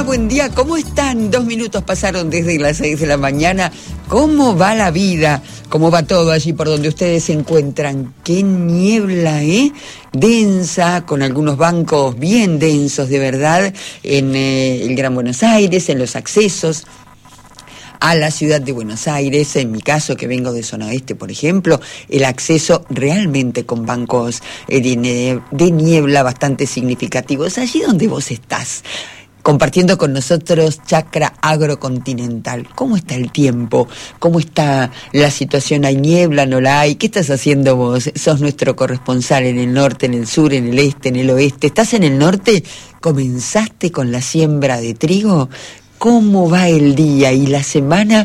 buen día, ¿cómo están? 2 minutos pasaron desde las 6 de la mañana. ¿Cómo va la vida? ¿Cómo va todo allí por donde ustedes se encuentran? ¡Qué niebla, densa, con algunos bancos bien densos, de verdad, en el Gran Buenos Aires, en los accesos a la ciudad de Buenos Aires. En mi caso, que vengo de zona oeste, por ejemplo, el acceso realmente con bancos de niebla bastante significativos. Allí donde vos estás, compartiendo con nosotros Chacra Agrocontinental, ¿cómo está el tiempo? ¿Cómo está la situación? ¿Hay niebla? ¿No la hay? ¿Qué estás haciendo vos? Sos nuestro corresponsal en el norte, en el sur, en el este, en el oeste. ¿Estás en el norte? ¿Comenzaste con la siembra de trigo? ¿Cómo va el día y la semana?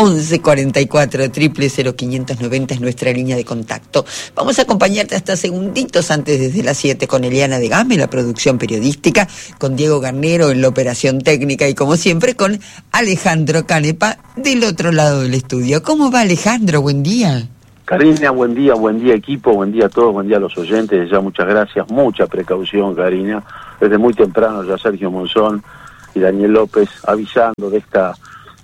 1144-00590 es nuestra línea de contacto. Vamos a acompañarte hasta segunditos antes, desde las 7, con Eliana de Game, la producción periodística, con Diego Garnero en la operación técnica y, como siempre, con Alejandro Canepa del otro lado del estudio. ¿Cómo va, Alejandro? Buen día. Karina, buen día equipo, buen día a todos, buen día a los oyentes. Ya muchas gracias, mucha precaución, Karina. Desde muy temprano ya Sergio Monzón y Daniel López avisando de esta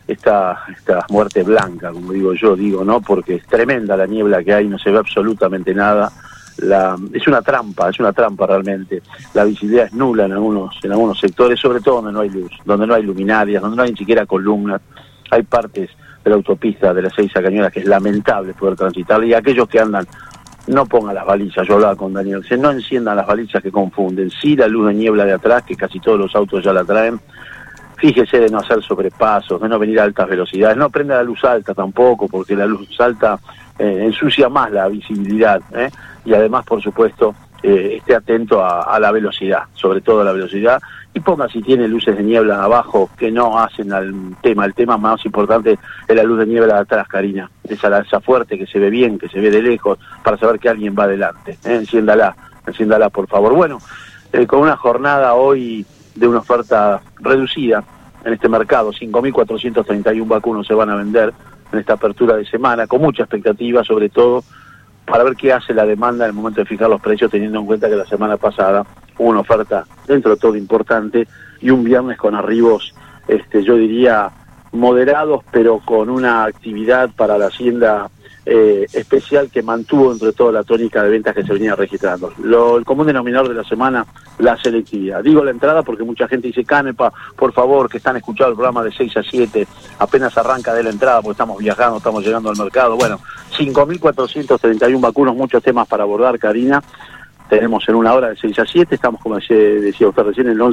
muerte blanca, como digo yo, ¿no? Porque es tremenda la niebla que hay, no se ve absolutamente nada. Es una trampa realmente. La visibilidad es nula en algunos sectores, sobre todo donde no hay luz, donde no hay luminarias, donde no hay ni siquiera columnas. Hay partes de la autopista de las 6 a Cañuelas que es lamentable poder transitarla, y aquellos que andan, no pongan las balizas. Yo hablaba con Daniel, no enciendan las balizas que confunden. Sí, la luz de niebla de atrás, que casi todos los autos ya la traen. Fíjese de no hacer sobrepasos, de no venir a altas velocidades. No prenda la luz alta tampoco, porque la luz alta ensucia más la visibilidad. Y además, por supuesto, esté atento a la velocidad, sobre todo a la velocidad. Y ponga, si tiene luces de niebla abajo, que no hacen al tema. El tema más importante es la luz de niebla de atrás, Karina. Esa fuerte, que se ve bien, que se ve de lejos, para saber que alguien va adelante. Enciéndala, por favor. Bueno, con una jornada hoy de una oferta reducida en este mercado, 5.431 vacunos se van a vender en esta apertura de semana, con mucha expectativa, sobre todo para ver qué hace la demanda en el momento de fijar los precios, teniendo en cuenta que la semana pasada hubo una oferta dentro de todo importante, y un viernes con arribos, yo diría, moderados, pero con una actividad para la hacienda especial que mantuvo entre todo la tónica de ventas que se venía registrando. El común denominador de la semana, la selectividad. Digo la entrada porque mucha gente dice: Canepa, por favor, que están escuchando el programa de 6 a 7, apenas arranca de la entrada porque estamos viajando, estamos llegando al mercado. Bueno, 5.431 vacunos, muchos temas para abordar, Karina. Tenemos en una hora de 6 a 7, estamos, como decía usted recién, en el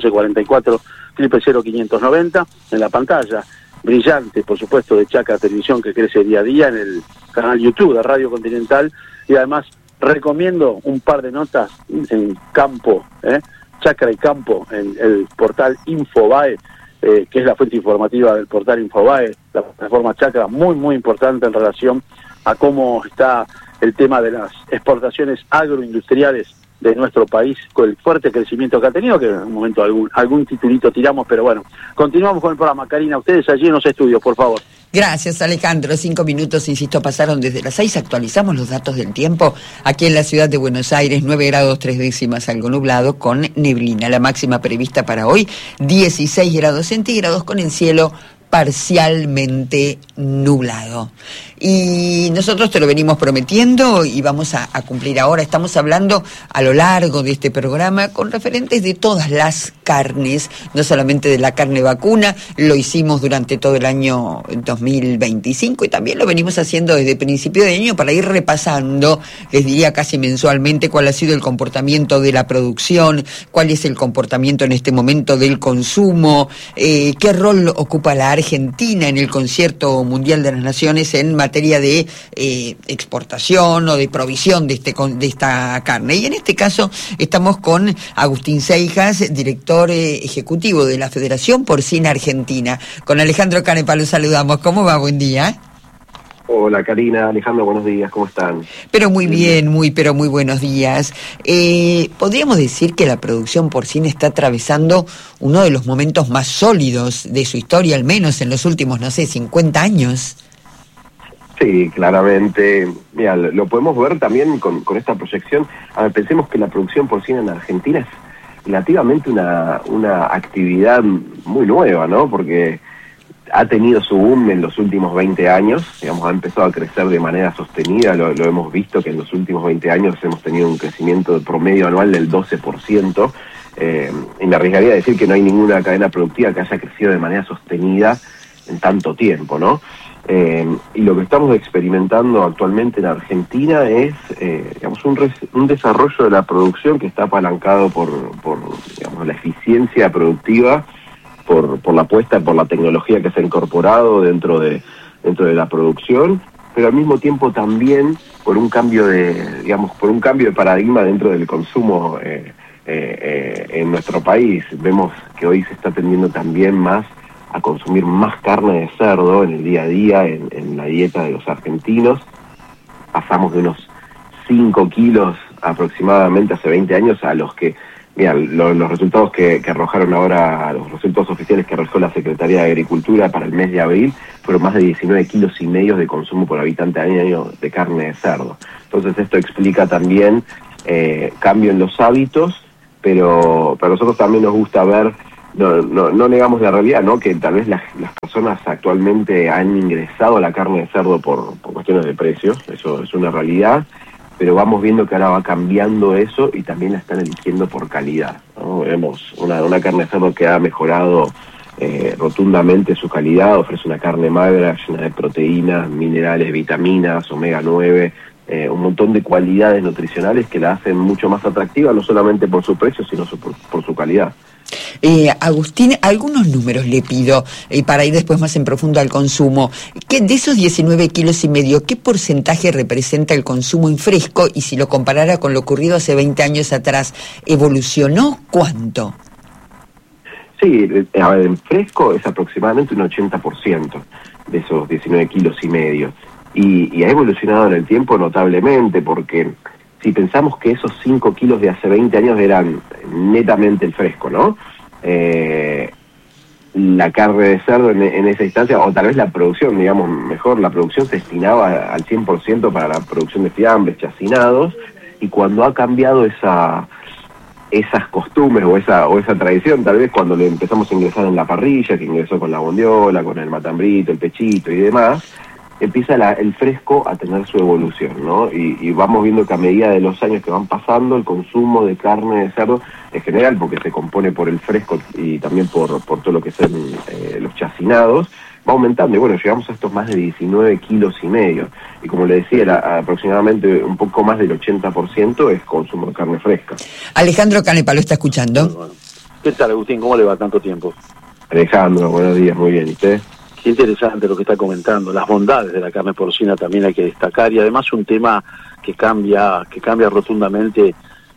1144-00590, en la pantalla brillante, por supuesto, de Chacra Televisión, que crece día a día, en el canal YouTube de Radio Continental. Y además recomiendo un par de notas en campo, Chacra y Campo, en el portal Infobae, que es la fuente informativa del portal Infobae, la plataforma Chacra, muy, muy importante en relación a cómo está el tema de las exportaciones agroindustriales de nuestro país, con el fuerte crecimiento que ha tenido, que en un momento algún titulito tiramos, pero bueno, continuamos con el programa. Karina, ustedes allí en los estudios, por favor. Gracias, Alejandro. 5 minutos, insisto, pasaron desde las 6. Actualizamos los datos del tiempo. Aquí en la ciudad de Buenos Aires, 9 grados 3 décimas, algo nublado, con neblina. La máxima prevista para hoy, 16 grados centígrados, con el cielo parcialmente nublado. Y nosotros te lo venimos prometiendo y vamos a cumplir ahora. Estamos hablando a lo largo de este programa con referentes de todas las carnes, no solamente de la carne vacuna. Lo hicimos durante todo el año 2025 y también lo venimos haciendo desde principio de año para ir repasando, les diría casi mensualmente, cuál ha sido el comportamiento de la producción, cuál es el comportamiento en este momento del consumo, qué rol ocupa la Argentina en el Concierto Mundial de las Naciones en materia de exportación o de provisión de esta carne. Y en este caso estamos con Agustín Seijas, director ejecutivo de la Federación Porcina Argentina. Con Alejandro Canepa lo saludamos. ¿Cómo va? Buen día. Hola Karina, Alejandro, buenos días, ¿cómo están? Pero muy bien, muy buenos días. ¿Podríamos decir que la producción porcina está atravesando uno de los momentos más sólidos de su historia, al menos en los últimos, 50 años? Sí, claramente. Mira, lo podemos ver también con esta proyección. A ver, pensemos que la producción porcina en Argentina relativamente una actividad muy nueva, ¿no? Porque ha tenido su boom en los últimos 20 años, digamos, ha empezado a crecer de manera sostenida, lo hemos visto que en los últimos 20 años hemos tenido un crecimiento de promedio anual del 12%, y me arriesgaría a decir que no hay ninguna cadena productiva que haya crecido de manera sostenida en tanto tiempo, ¿no? Y lo que estamos experimentando actualmente en Argentina es, digamos, un desarrollo de la producción que está apalancado por digamos, la eficiencia productiva, por la apuesta, por la tecnología que se ha incorporado dentro de la producción, pero al mismo tiempo también por un cambio de paradigma dentro del consumo en nuestro país. Vemos que hoy se está tendiendo también más a consumir más carne de cerdo en el día a día, en la dieta de los argentinos. Pasamos de unos 5 kilos aproximadamente hace 20 años a los que, mira, los resultados que arrojaron ahora, los resultados oficiales que arrojó la Secretaría de Agricultura para el mes de abril, fueron más de 19 kilos y medio de consumo por habitante al año de carne de cerdo. Entonces esto explica también cambio en los hábitos, pero a nosotros también nos gusta ver, no negamos la realidad, ¿no? Que tal vez las personas actualmente han ingresado a la carne de cerdo por cuestiones de precios, eso es una realidad, pero vamos viendo que ahora va cambiando eso y también la están eligiendo por calidad, ¿no? Vemos una carne de cerdo que ha mejorado rotundamente su calidad, ofrece una carne magra, llena de proteínas, minerales, vitaminas, omega 9, un montón de cualidades nutricionales que la hacen mucho más atractiva, no solamente por su precio, sino por su calidad. Agustín, algunos números le pido para ir después más en profundo al consumo. ¿Qué, de esos 19 kilos y medio, qué porcentaje representa el consumo en fresco? Y si lo comparara con lo ocurrido hace 20 años atrás, ¿evolucionó cuánto? Sí, a ver, en fresco es aproximadamente un 80% de esos 19 kilos y medio. Y ha evolucionado en el tiempo notablemente, porque si pensamos que esos 5 kilos de hace 20 años eran netamente el fresco, ¿no? La carne de cerdo en esa instancia, o tal vez la producción, digamos, mejor, la producción se destinaba al 100% para la producción de fiambres, chacinados, y cuando ha cambiado esas costumbres o esa tradición, tal vez cuando le empezamos a ingresar en la parrilla, que ingresó con la bondiola, con el matambrito, el pechito y demás, empieza el fresco a tener su evolución, ¿no? Y vamos viendo que a medida de los años que van pasando, el consumo de carne de cerdo, en general, porque se compone por el fresco y también por todo lo que son los chacinados, va aumentando. Y bueno, llegamos a estos más de 19 kilos y medio. Y como le decía, aproximadamente un poco más del 80% es consumo de carne fresca. Alejandro Canepa, ¿lo está escuchando? Bueno. ¿Qué tal, Agustín? ¿Cómo le va tanto tiempo? Alejandro, buenos días, muy bien. ¿Y usted? Qué interesante lo que está comentando. Las bondades de la carne porcina también hay que destacar, y además un tema que cambia rotundamente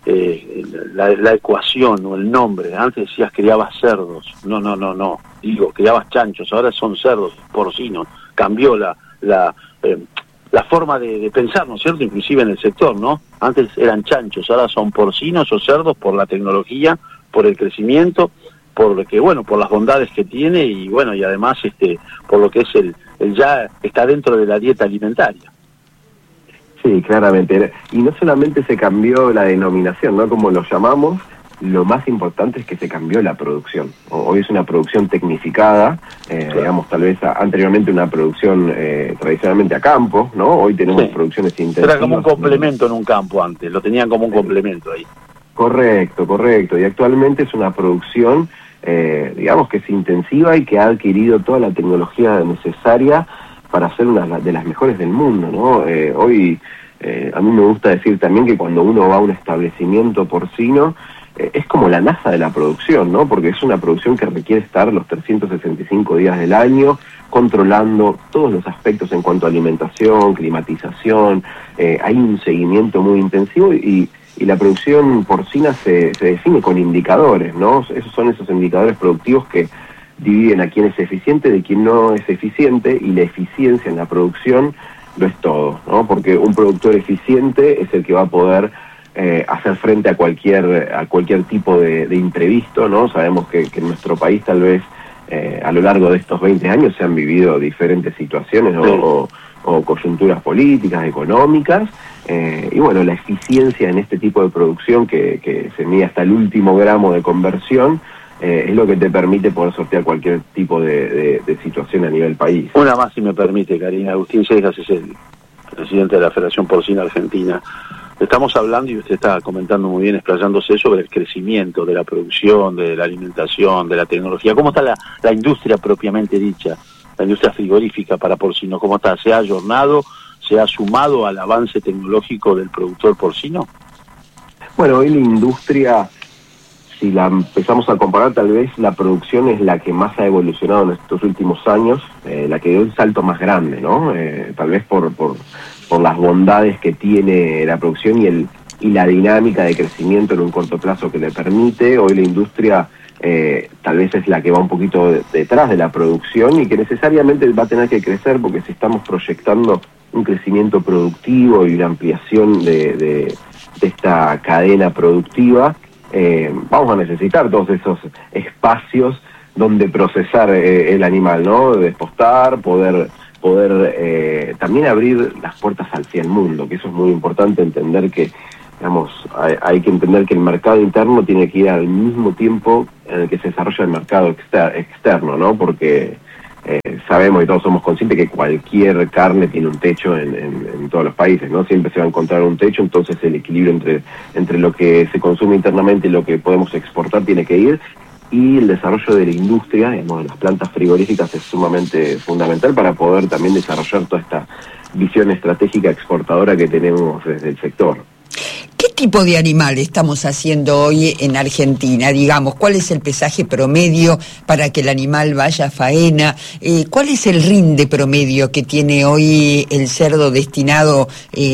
la ecuación o el nombre. Antes decías criabas cerdos, no, digo criabas chanchos, ahora son cerdos porcinos. Cambió la forma de pensar, ¿no es cierto? Inclusive en el sector, ¿no? Antes eran chanchos, ahora son porcinos o cerdos por la tecnología, por el crecimiento, por las bondades que tiene, y bueno, y además por lo que es el ya está dentro de la dieta alimentaria. Sí, claramente. Y no solamente se cambió la denominación, ¿no? Como lo llamamos, lo más importante es que se cambió la producción. Hoy es una producción tecnificada, claro. Digamos, tal vez anteriormente una producción tradicionalmente a campo, ¿no? Hoy tenemos producciones intensivas. Era como un complemento en un campo antes, lo tenían como un complemento ahí. Correcto. Y actualmente es una producción, digamos, que es intensiva y que ha adquirido toda la tecnología necesaria para ser una de las mejores del mundo, ¿no? Hoy, a mí me gusta decir también que cuando uno va a un establecimiento porcino, es como la NASA de la producción, ¿no? Porque es una producción que requiere estar los 365 días del año, controlando todos los aspectos en cuanto a alimentación, climatización, hay un seguimiento muy intensivo y la producción porcina se define con indicadores, ¿no? Esos son esos indicadores productivos que dividen a quién es eficiente de quién no es eficiente, y la eficiencia en la producción lo es todo, ¿no? Porque un productor eficiente es el que va a poder hacer frente a cualquier tipo de imprevisto, ¿no? Sabemos que en nuestro país tal vez a lo largo de estos 20 años se han vivido diferentes situaciones o o coyunturas políticas, económicas, y bueno, la eficiencia en este tipo de producción que se mide hasta el último gramo de conversión, es lo que te permite poder sortear cualquier tipo de situación a nivel país. Una más, si me permite, Karina. Agustín Seijas es el presidente de la Federación Porcina Argentina. Estamos hablando, y usted está comentando muy bien, explayándose sobre el crecimiento de la producción, de la alimentación, de la tecnología. ¿Cómo está la industria propiamente dicha? La industria frigorífica para porcino, ¿cómo está? ¿Se ha ayornado, se ha sumado al avance tecnológico del productor porcino? Bueno, hoy la industria, si la empezamos a comparar, tal vez la producción es la que más ha evolucionado en estos últimos años, la que dio el salto más grande, ¿no? Tal vez por las bondades que tiene la producción y la dinámica de crecimiento en un corto plazo que le permite. Hoy la industria tal vez es la que va un poquito detrás de la producción y que necesariamente va a tener que crecer, porque si estamos proyectando un crecimiento productivo y una ampliación de esta cadena productiva, vamos a necesitar todos esos espacios donde procesar el animal, ¿no? Despostar, poder también abrir las puertas hacia el mundo, que eso es muy importante entender que, digamos, hay que entender que el mercado interno tiene que ir al mismo tiempo en el que se desarrolla el mercado externo, ¿no? Porque sabemos y todos somos conscientes que cualquier carne tiene un techo en todos los países, ¿no? Siempre se va a encontrar un techo, entonces el equilibrio entre lo que se consume internamente y lo que podemos exportar tiene que ir, y el desarrollo de la industria, digamos, de las plantas frigoríficas es sumamente fundamental para poder también desarrollar toda esta visión estratégica exportadora que tenemos desde el sector. ¿Qué tipo de animal estamos haciendo hoy en Argentina? Digamos, ¿cuál es el pesaje promedio para que el animal vaya a faena? ¿Cuál es el rinde promedio que tiene hoy el cerdo destinado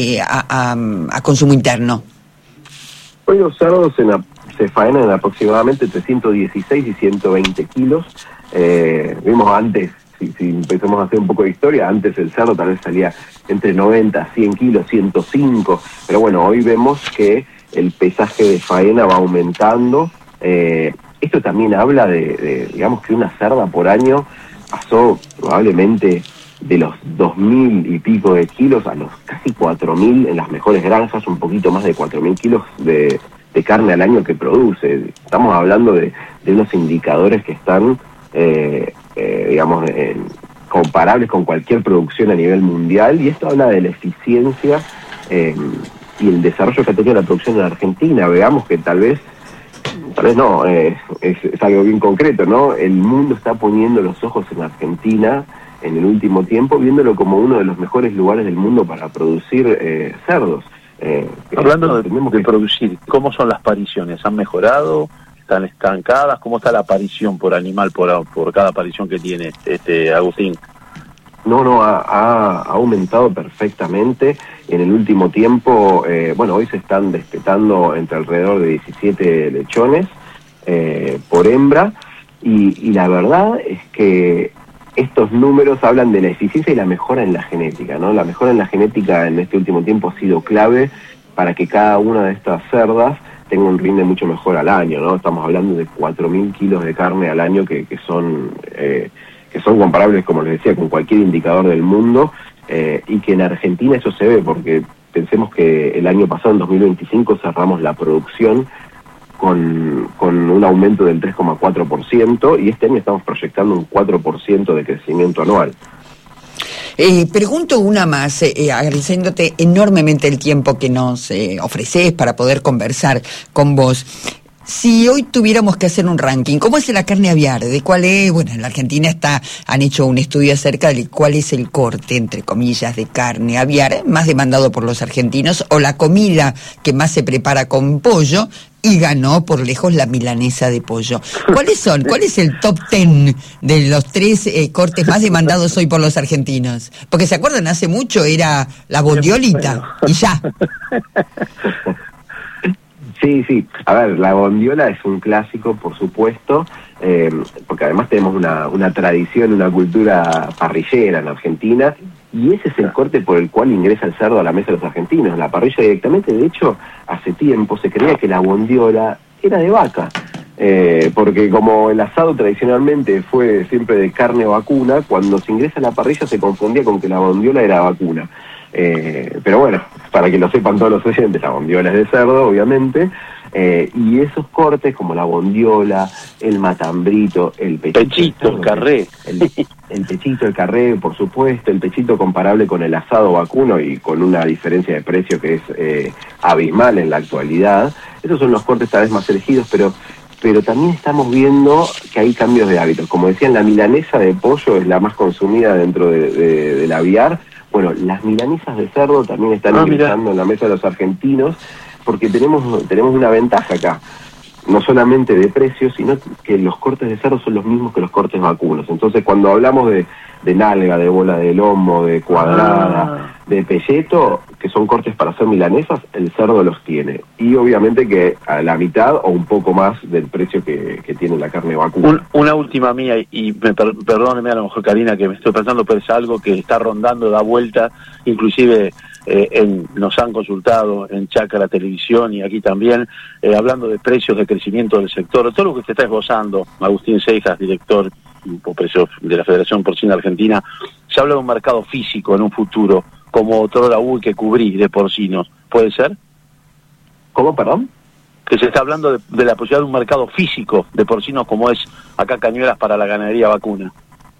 a consumo interno? Hoy los cerdos se faenan en aproximadamente entre 116 y 120 kilos. Vimos antes, si empezamos a hacer un poco de historia, antes el cerdo tal vez salía entre 90, 100 kilos, 105, pero bueno, hoy vemos que el pesaje de faena va aumentando. Esto también habla digamos, que una cerda por año pasó probablemente de los 2.000 y pico de kilos a los casi 4.000 en las mejores granjas, un poquito más de 4.000 kilos de carne al año que produce. Estamos hablando de unos indicadores que están, digamos, comparables con cualquier producción a nivel mundial, y esto habla de la eficiencia y el desarrollo que ha tenido la producción en Argentina. Veamos que tal vez no, es algo bien concreto, ¿no? El mundo está poniendo los ojos en Argentina en el último tiempo, viéndolo como uno de los mejores lugares del mundo para producir cerdos. Hablando de producir, ¿cómo son las pariciones? ¿Han mejorado? ¿Están estancadas? ¿Cómo está la aparición por animal, por cada aparición que tiene Agustín? No, ha aumentado perfectamente en el último tiempo. Bueno, hoy se están destetando entre alrededor de 17 lechones por hembra, y la verdad es que estos números hablan de la eficiencia y la mejora en la genética, ¿no? La mejora en la genética en este último tiempo ha sido clave para que cada una de estas cerdas tenga un rinde mucho mejor al año, ¿no? Estamos hablando de 4.000 kilos de carne al año que son comparables, como les decía, con cualquier indicador del mundo, y que en Argentina eso se ve, porque pensemos que el año pasado, en 2025, cerramos la producción con un aumento del 3,4%, y este año estamos proyectando un 4% de crecimiento anual. Pregunto una más, agradeciéndote enormemente el tiempo que nos ofreces para poder conversar con vos. Si hoy tuviéramos que hacer un ranking, ¿cómo es la carne aviar? ¿De cuál es? Bueno, en la Argentina han hecho un estudio acerca de cuál es el corte, entre comillas, de carne aviar más demandado por los argentinos, o la comida que más se prepara con pollo, y ganó por lejos la milanesa de pollo. ¿Cuáles son? ¿Cuál es el top 10 de los 3 cortes más demandados hoy por los argentinos? Porque se acuerdan, hace mucho era la bondiolita, y ya. Sí. A ver, la bondiola es un clásico, por supuesto, porque además tenemos una tradición, una cultura parrillera en Argentina, y ese es el corte por el cual ingresa el cerdo a la mesa de los argentinos, la parrilla directamente. De hecho, hace tiempo se creía que la bondiola era de vaca, porque como el asado tradicionalmente fue siempre de carne vacuna, cuando se ingresa a la parrilla se confundía con que la bondiola era vacuna. Pero bueno, para que lo sepan todos los oyentes, la bondiola es de cerdo, obviamente, y esos cortes como la bondiola, el matambrito, el pechito, el carré, el pechito, el carré, por supuesto, el pechito comparable con el asado vacuno y con una diferencia de precio que es abismal en la actualidad. Esos son los cortes tal vez más elegidos, pero también estamos viendo que hay cambios de hábitos. Como decían, la milanesa de pollo es la más consumida dentro del aviar. Bueno, las milanesas de cerdo también están ingresando en la mesa de los argentinos, porque tenemos una ventaja acá, no solamente de precios, sino que los cortes de cerdo son los mismos que los cortes vacunos. Entonces, cuando hablamos de nalga, de bola de lomo, de cuadrada, de pelleto, que son cortes para hacer milanesas, el cerdo los tiene. Y obviamente que a la mitad o un poco más del precio que tiene la carne vacuna. Una última mía, y perdóneme a lo mejor, Karina, que me estoy pensando, pero es algo que está rondando, da vuelta, inclusive nos han consultado en Chácara Televisión y aquí también, hablando de precios, de crecimiento del sector, todo lo que usted está esbozando, Agustín Seijas, director por precios de la Federación Porcina Argentina, se habla de un mercado físico en un futuro, como otrora hubo que cubrir de porcinos, ¿puede ser? ¿Cómo, perdón? Que se está hablando de la posibilidad de un mercado físico de porcinos como es acá Cañuelas para la ganadería vacuna.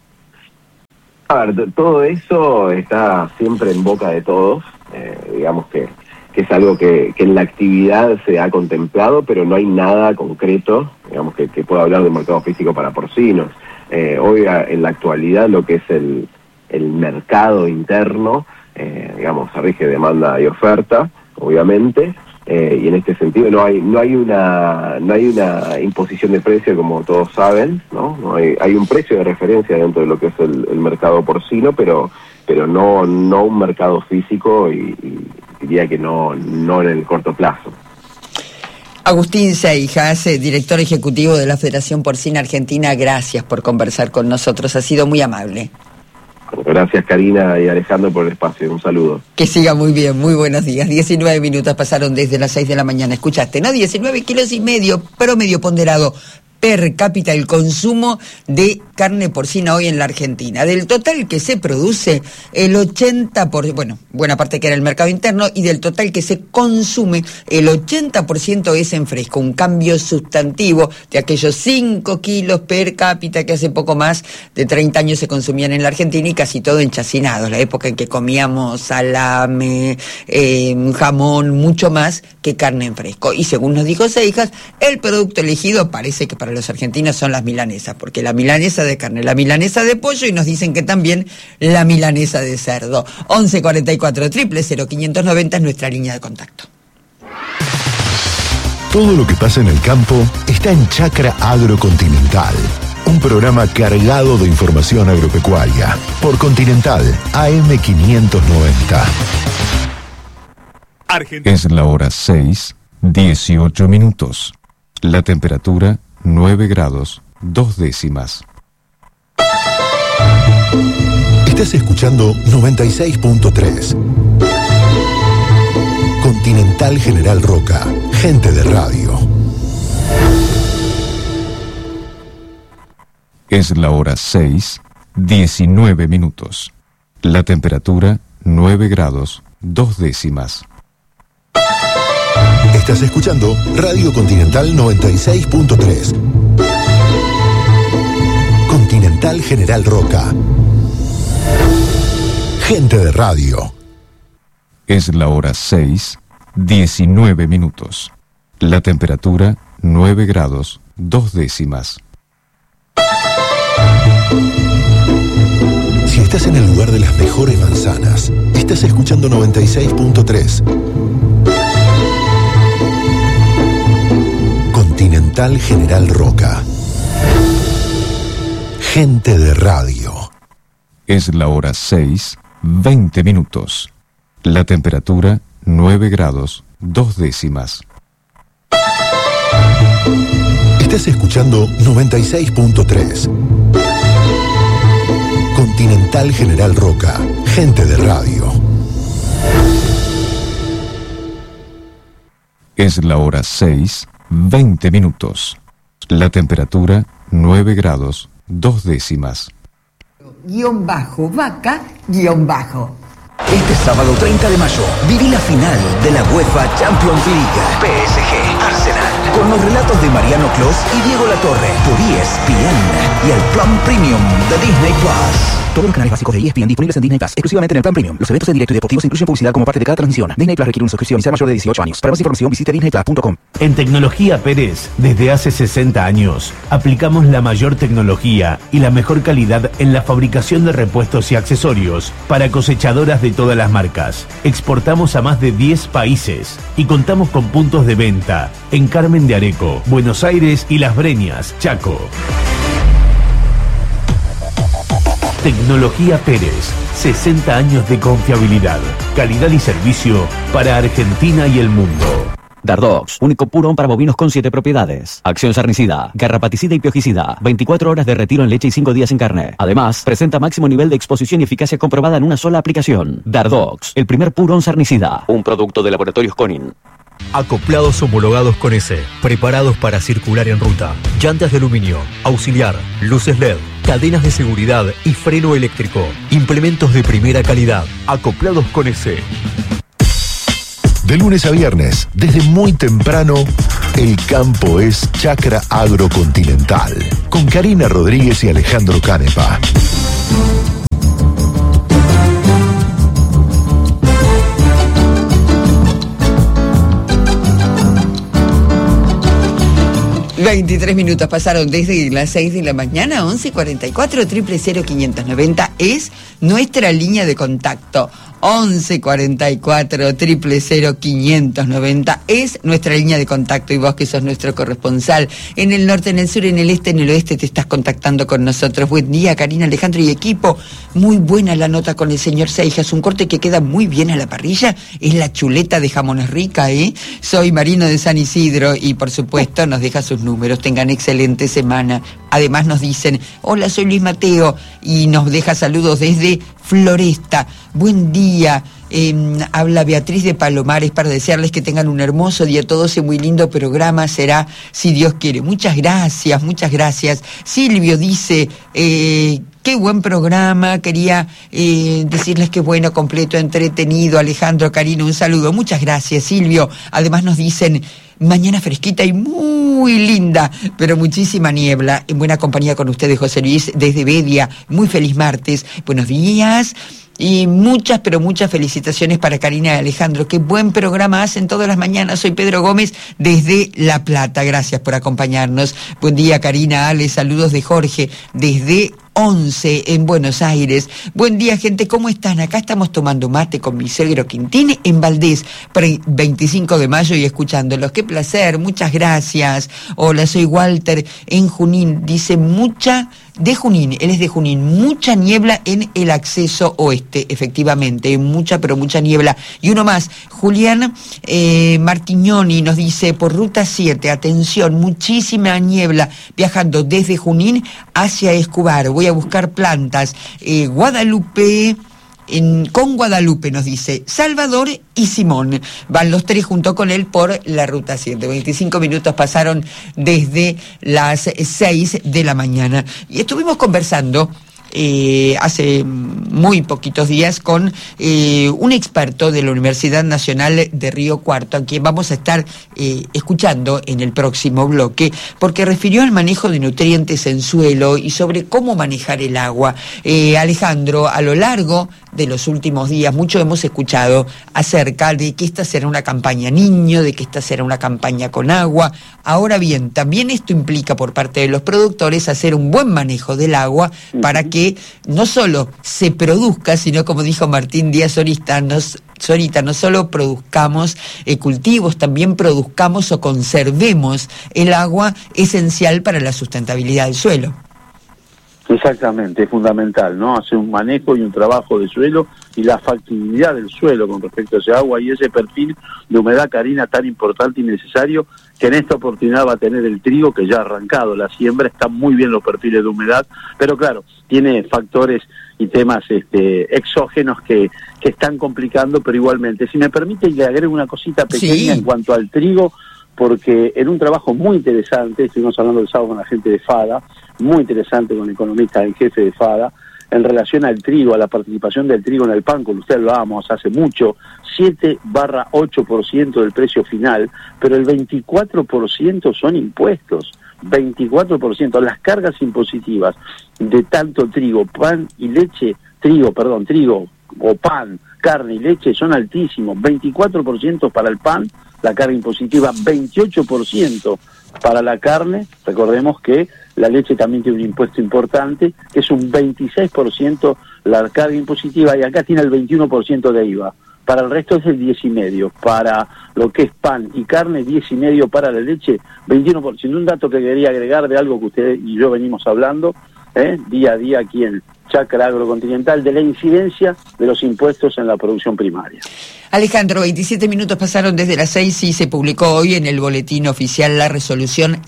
A ver, todo eso está siempre en boca de todos, digamos que es algo que en la actividad se ha contemplado, pero no hay nada concreto, digamos, que pueda hablar de un mercado físico para porcinos. Hoy, en la actualidad, lo que es el mercado interno, digamos, se rige demanda y oferta, obviamente, y en este sentido no hay una imposición de precio, como todos saben, ¿no? Hay un precio de referencia dentro de lo que es el mercado porcino, pero no un mercado físico, y diría que no en el corto plazo. Agustín Seijas, director ejecutivo de la Federación Porcina Argentina, gracias por conversar con nosotros, ha sido muy amable. Gracias, Karina y Alejandro, por el espacio. Un saludo. Que siga muy bien, muy buenos días. 19 minutos pasaron desde las 6 de la mañana. Escuchaste, ¿no? 19,5 kilos promedio ponderado per cápita el consumo de carne porcina hoy en la Argentina. Del total que se produce, el 80%, bueno, buena parte que era el mercado interno, y del total que se consume, el 80% es en fresco, un cambio sustantivo de aquellos 5 kilos per cápita que hace poco más de 30 años se consumían en la Argentina, y casi todo enchacinado, la época en que comíamos salame, jamón, mucho más que carne en fresco. Y según nos dijo Seijas, el producto elegido parece que para los argentinos son las milanesas, porque la milanesa de carne, la milanesa de pollo, y nos dicen que también la milanesa de cerdo. 1144 000 590 es nuestra línea de contacto. Todo lo que pasa en el campo está en Chacra Agrocontinental, un programa cargado de información agropecuaria por Continental AM590. Es la hora 6:18. La temperatura 9 grados 2 décimas. Estás escuchando 96.3. Continental General Roca, gente de radio. Es la hora 6:19. La temperatura 9 grados 2 décimas. Estás escuchando Radio Continental 96.3. Continental General Roca, gente de radio. Es la hora 6:19. La temperatura 9 grados 2 décimas. Si estás en el lugar de las mejores manzanas, estás escuchando 96.3. Continental General Roca, gente de radio. Es la hora 6:20. La temperatura 9 grados 2 décimas. Estás escuchando 96.3. Continental General Roca, gente de radio. Es la hora 6:20. La temperatura 9 grados 2 décimas. _vaca_. Este sábado 30 de mayo, viví la final de la UEFA Champions League. PSG, Arsenal. Con los relatos de Mariano Clos y Diego Latorre. Por ESPN y el Plan Premium de Disney Plus. Todos los canales básicos de ESPN disponibles en Disney Plus, exclusivamente en el Plan Premium. Los eventos en directo y deportivos incluyen publicidad como parte de cada transmisión. Disney Plus requiere una suscripción y ser mayor de 18 años. Para más información visite disneyplus.com. En Tecnología Pérez, desde hace 60 años, aplicamos la mayor tecnología y la mejor calidad en la fabricación de repuestos y accesorios para cosechadoras de todas las marcas. Exportamos a más de 10 países y contamos con puntos de venta en Carmen de Areco, Buenos Aires y Las Breñas, Chaco. Tecnología Pérez, 60 años de confiabilidad, calidad y servicio para Argentina y el mundo. Dardox, único purón para bovinos con 7 propiedades. Acción sarnicida, garrapaticida y piojicida. 24 horas de retiro en leche y 5 días en carne. Además, presenta máximo nivel de exposición y eficacia comprobada en una sola aplicación. Dardox, el primer purón sarnicida. Un producto de Laboratorios Conin. Acoplados homologados con S, preparados para circular en ruta. Llantas de aluminio, auxiliar, luces LED, cadenas de seguridad y freno eléctrico. Implementos de primera calidad. Acoplados con S. De lunes a viernes, desde muy temprano, el campo es Chacra Agrocontinental. Con Karina Rodríguez y Alejandro Canepa. ...23 pasaron desde las 6 de la mañana... 11:44, 000-590 es nuestra línea de contacto. 11:44, 000-590 es nuestra línea de contacto. Y vos, que sos nuestro corresponsal en el norte, en el sur, en el este, en el oeste, te estás contactando con nosotros. Buen día, Karina, Alejandro y equipo. Muy buena la nota con el señor Seijas. Un corte que queda muy bien a la parrilla es la chuleta de jamones rica, ¿eh? Soy Marino de San Isidro y, por supuesto, nos deja sus números. Tengan excelente semana. Además nos dicen, hola, soy Luis Mateo, y nos deja saludos desde Floresta. Buen día. Habla Beatriz de Palomares para desearles que tengan un hermoso día todos y muy lindo programa será, si Dios quiere. Muchas gracias, muchas gracias. Silvio dice, qué buen programa, quería decirles que bueno, completo, entretenido. Alejandro, Karina, un saludo. Muchas gracias, Silvio. Además nos dicen, mañana fresquita y muy linda, pero muchísima niebla. En buena compañía con ustedes, José Luis, desde Bedia. Muy feliz martes. Buenos días. Y muchas, pero muchas felicitaciones para Karina y Alejandro. Qué buen programa hacen todas las mañanas. Soy Pedro Gómez desde La Plata. Gracias por acompañarnos. Buen día, Karina, Ale. Saludos de Jorge desde 11 en Buenos Aires. Buen día, gente, ¿cómo están? Acá estamos tomando mate con mi suegro Quintine en Valdés, 25 de mayo, y escuchándolos. Qué placer, muchas gracias. Hola, soy Walter en Junín. Dice de Junín, él es de Junín, mucha niebla en el acceso oeste, efectivamente, mucha, pero mucha niebla. Y uno más, Julián Martignoni nos dice, por ruta 7, atención, muchísima niebla, viajando desde Junín hacia Escobar. Voy a buscar plantas. Guadalupe... con Guadalupe nos dice Salvador y Simón, van los tres junto con él por la ruta 7. 25 minutos pasaron desde las 6 de la mañana y estuvimos conversando hace muy poquitos días con un experto de la Universidad Nacional de Río Cuarto, a quien vamos a estar escuchando en el próximo bloque, porque refirió al manejo de nutrientes en suelo y sobre cómo manejar el agua. Alejandro, a lo largo de los últimos días mucho hemos escuchado acerca de que esta será una campaña niño, de que esta será una campaña con agua. Ahora bien, también esto implica por parte de los productores hacer un buen manejo del agua para que no solo se produzca, sino, como dijo Martín Díaz Zorita, no solo produzcamos cultivos, también produzcamos o conservemos el agua esencial para la sustentabilidad del suelo. Exactamente, es fundamental, ¿no? Hacer un manejo y un trabajo de suelo y la factibilidad del suelo con respecto a ese agua y ese perfil de humedad, Karina, tan importante y necesario, que en esta oportunidad va a tener el trigo, que ya ha arrancado la siembra. Están muy bien los perfiles de humedad, pero claro, tiene factores y temas exógenos que están complicando, pero igualmente. Si me permite, le agrego una cosita pequeña en cuanto al trigo, porque en un trabajo muy interesante, estuvimos hablando el sábado con la gente de FADA, muy interesante con el economista en jefe de FADA, en relación al trigo, a la participación del trigo en el pan, con usted hablábamos hace mucho, 7-8% del precio final, pero el 24% son impuestos, 24%, las cargas impositivas de tanto trigo, pan y leche, trigo o pan, carne y leche son altísimos, 24% para el pan, la carga impositiva, 28% para la carne. Recordemos que la leche también tiene un impuesto importante, que es un 26% la carga impositiva, y acá tiene el 21% de IVA. Para el resto es el 10,5%. Para lo que es pan y carne, 10,5%. Para la leche, 21%. Un dato que quería agregar de algo que usted y yo venimos hablando día a día aquí en Chacra Agrocontinental, de la incidencia de los impuestos en la producción primaria. Alejandro, 27 minutos pasaron desde las 6 y se publicó hoy en el boletín oficial la resolución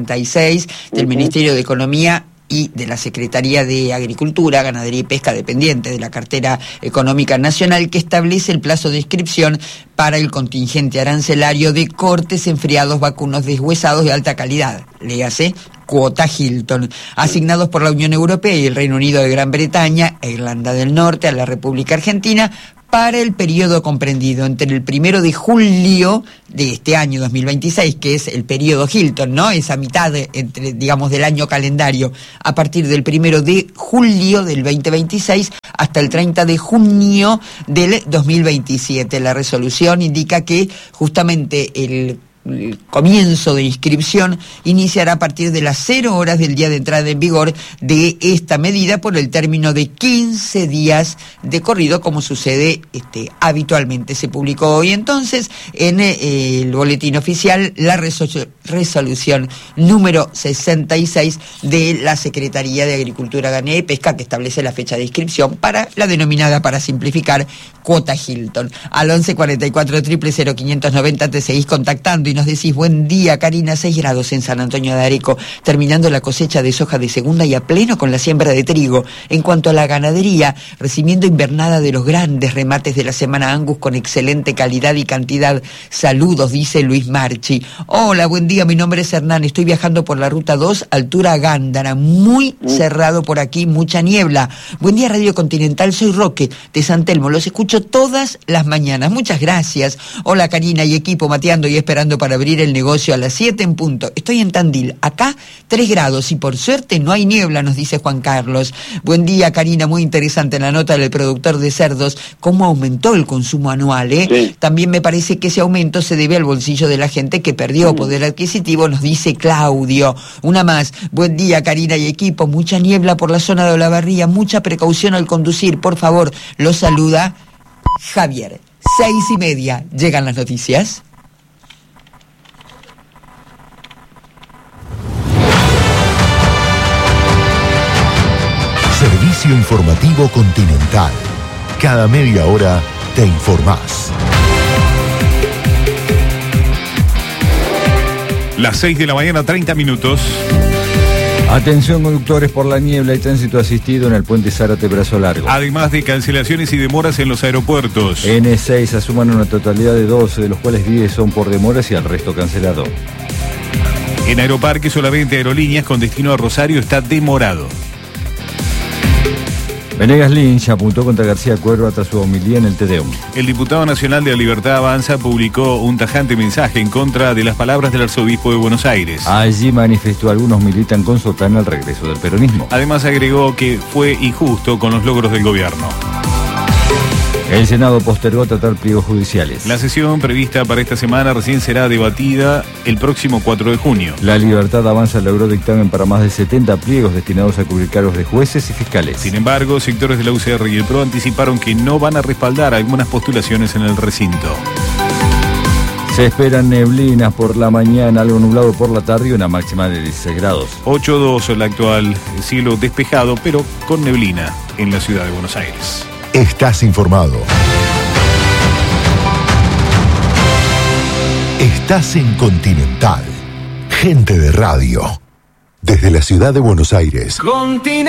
66 del Ministerio de Economía y de la Secretaría de Agricultura, Ganadería y Pesca, dependiente de la Cartera Económica Nacional, que establece el plazo de inscripción para el contingente arancelario de cortes, enfriados, vacunos deshuesados de alta calidad, léase cuota Hilton, asignados por la Unión Europea y el Reino Unido de Gran Bretaña e Irlanda del Norte a la República Argentina, para el periodo comprendido entre el 1 de julio de este año 2026, que es el periodo Hilton, ¿no? Esa mitad entre, digamos, del año calendario, a partir del 1 de julio del 2026 hasta el 30 de junio del 2027. La resolución indica que justamente el comienzo de inscripción iniciará a partir de las 0 horas del día de entrada en vigor de esta medida por el término de 15 días de corrido, como sucede habitualmente. Se publicó hoy entonces en el boletín oficial la resolución número 66 de la Secretaría de Agricultura, Ganadería y Pesca, que establece la fecha de inscripción para la denominada, para simplificar, cuota Hilton. Al 11 44 000 590 te seguís contactando y nos decís: buen día, Karina, 6 grados en San Antonio de Areco, terminando la cosecha de soja de segunda y a pleno con la siembra de trigo. En cuanto a la ganadería, recibiendo invernada de los grandes remates de la semana Angus con excelente calidad y cantidad. Saludos, dice Luis Marchi. Hola, buen día, mi nombre es Hernán, estoy viajando por la ruta 2, altura Gándara, muy cerrado por aquí, mucha niebla. Buen día, Radio Continental, soy Roque de San Telmo, los escucho todas las mañanas. Muchas gracias. Hola, Karina y equipo, mateando y esperando para abrir el negocio a las 7 en punto. Estoy en Tandil, acá 3 grados y por suerte no hay niebla, nos dice Juan Carlos. Buen día, Karina, muy interesante la nota del productor de cerdos, cómo aumentó el consumo anual, Sí. También me parece que ese aumento se debe al bolsillo de la gente que perdió poder adquisitivo, nos dice Claudio. Una más: buen día, Karina y equipo, mucha niebla por la zona de Olavarría, mucha precaución al conducir, por favor. Los saluda Javier. 6:30, llegan las noticias. Servicio informativo Continental. Cada media hora te informás. Las 6 de la mañana, 30 minutos. Atención, conductores, por la niebla y tránsito asistido en el puente Zárate Brazo Largo. Además de cancelaciones y demoras en los aeropuertos. N6 asuman una totalidad de 12, de los cuales 10 son por demoras y el resto cancelado. En Aeroparque solamente Aerolíneas con destino a Rosario está demorado. Venegas Lynch apuntó contra García Cuerva tras su homilía en el Tedeum. El diputado nacional de la Libertad Avanza publicó un tajante mensaje en contra de las palabras del arzobispo de Buenos Aires. Allí manifestó: algunos militan con sotana el regreso del peronismo. Además agregó que fue injusto con los logros del gobierno. El Senado postergó tratar pliegos judiciales. La sesión prevista para esta semana recién será debatida el próximo 4 de junio. La Libertad Avanza logró dictamen para más de 70 pliegos destinados a cubrir cargos de jueces y fiscales. Sin embargo, sectores de la UCR y el PRO anticiparon que no van a respaldar algunas postulaciones en el recinto. Se esperan neblinas por la mañana, algo nublado por la tarde y una máxima de 16 grados. 8.2 el actual, cielo despejado, pero con neblina en la ciudad de Buenos Aires. Estás informado. Estás en Continental. Gente de radio. Desde la ciudad de Buenos Aires.